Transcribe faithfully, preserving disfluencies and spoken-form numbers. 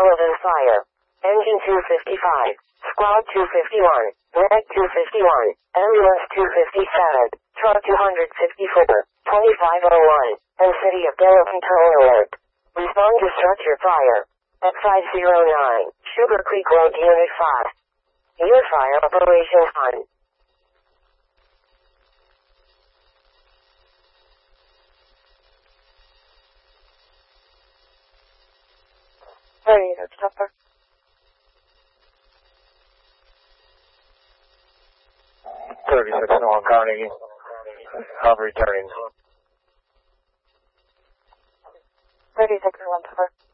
relevant fire. Engine two fifty-five. Squad two fifty-one. Red two fifty-one. Ambulance two fifty-seven. Truck two fifty-four. twenty-five oh one. And City of Gallatin tow alert. Respond to structure fire. At five oh nine. Sugar Creek Road Unit five. Unit fire operation on. Sorry, that's tougher. thirty-six on Carnegie. I'll returning. thirty-six one, tougher.